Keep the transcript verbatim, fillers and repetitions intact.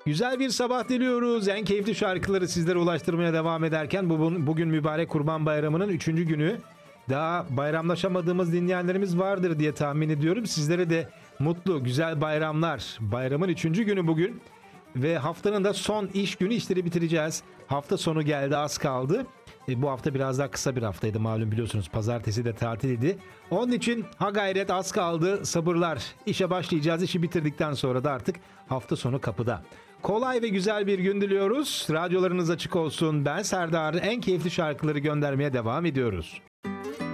Güzel bir sabah diliyoruz. En keyifli şarkıları sizlere ulaştırmaya devam ederken bu, bugün mübarek Kurban Bayramı'nın üçüncü günü. Daha bayramlaşamadığımız dinleyenlerimiz vardır diye tahmin ediyorum. Sizlere de mutlu, güzel bayramlar. Bayramın üçüncü günü bugün. Ve haftanın da son iş günü, işleri bitireceğiz. Hafta sonu geldi, az kaldı. E, bu hafta biraz daha kısa bir haftaydı malum, biliyorsunuz. Pazartesi de tatiliydi. Onun için ha gayret, az kaldı, sabırlar. İşe başlayacağız. İşi bitirdikten sonra da artık hafta sonu kapıda. Kolay ve güzel bir gün diliyoruz. Radyolarınız açık olsun. Ben Serdar. En keyifli şarkıları göndermeye devam ediyoruz.